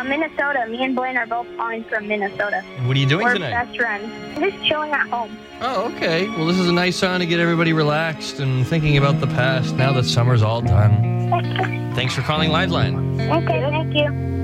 Minnesota. Me and Blaine are both calling from Minnesota. What are you doing We're tonight? best friends. Just chilling at home. Oh, okay. Well, this is a nice song to get everybody relaxed and thinking about the past now that summer's all done. Thanks for calling Liveline. Okay, thank you.